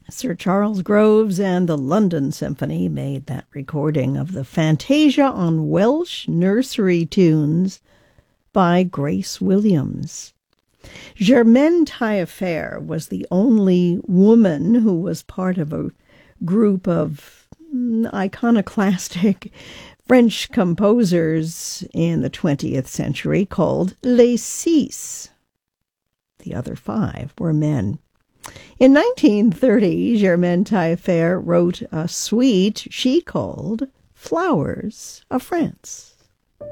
Sir Charles Groves and the London Symphony made that recording of the Fantasia on Welsh nursery tunes by Grace Williams. Germaine Taillefer was the only woman who was part of a group of iconoclastic French composers in the 20th century called Les Six. The other five were men. In 1930, Germaine Taillefer wrote a suite she called Flowers of France.